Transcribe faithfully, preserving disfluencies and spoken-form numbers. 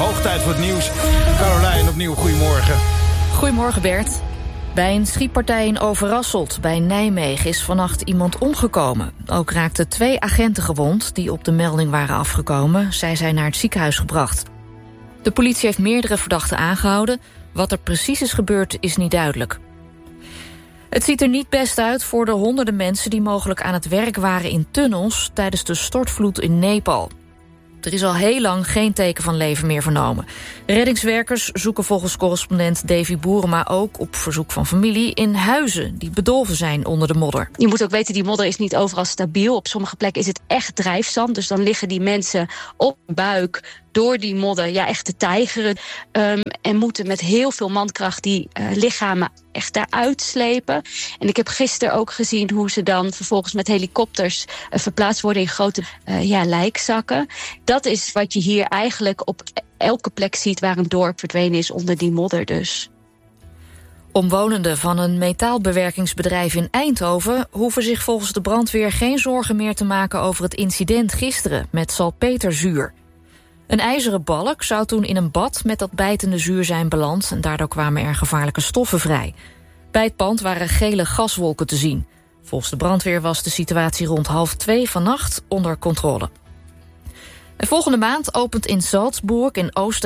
hoog tijd voor het nieuws. Carolijn, opnieuw goedemorgen. Goedemorgen Bert. Bij een schietpartij in Overasselt bij Nijmegen is vannacht iemand omgekomen. Ook raakten twee agenten gewond die op de melding waren afgekomen. Zij zijn naar het ziekenhuis gebracht. De politie heeft meerdere verdachten aangehouden. Wat er precies is gebeurd is niet duidelijk. Het ziet er niet best uit voor de honderden mensen die mogelijk aan het werk waren in tunnels tijdens de stortvloed in Nepal. Er is al heel lang geen teken van leven meer vernomen. Reddingswerkers zoeken volgens correspondent Davy Boerema ook op verzoek van familie in huizen die bedolven zijn onder de modder. Je moet ook weten, die modder is niet overal stabiel. Op sommige plekken is het echt drijfzand. Dus dan liggen die mensen op hun buik door die modder ja, echt te tijgeren. Um, en moeten met heel veel mankracht die uh, lichamen echt daaruit slepen. En ik heb gisteren ook gezien hoe ze dan vervolgens met helikopters uh, verplaatst worden in grote uh, ja, lijkzakken. Dat is wat je hier eigenlijk op elke plek ziet waar een dorp verdwenen is onder die modder dus. Omwonenden van een metaalbewerkingsbedrijf in Eindhoven hoeven zich volgens de brandweer geen zorgen meer te maken over het incident gisteren met salpeterzuur. Een ijzeren balk zou toen in een bad met dat bijtende zuur zijn beland en daardoor kwamen er gevaarlijke stoffen vrij. Bij het pand waren gele gaswolken te zien. Volgens de brandweer was de situatie rond half twee vannacht onder controle. En volgende maand opent in Salzburg in Oostenrijk